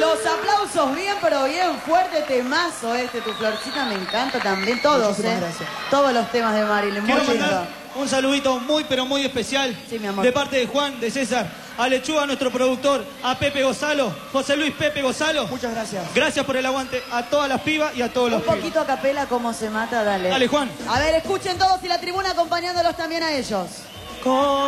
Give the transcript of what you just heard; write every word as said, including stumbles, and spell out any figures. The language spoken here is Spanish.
Los aplausos bien, pero bien fuerte, temazo este, tu florcita, me encanta también, todos, Muchísimas eh. gracias. Todos los temas de Marilyn, muy Quiero lindo. mandar un saludito muy, pero muy especial. Sí, mi amor. De parte de Juan, de César, a Lechuga, nuestro productor, a Pepe Gonzalo, José Luis Pepe Gonzalo. Muchas gracias. Gracias por el aguante a todas las pibas y a todos los Un pibes. poquito a capela, cómo se mata, dale. Dale, Juan. A ver, escuchen todos y la tribuna acompañándolos también a ellos. Con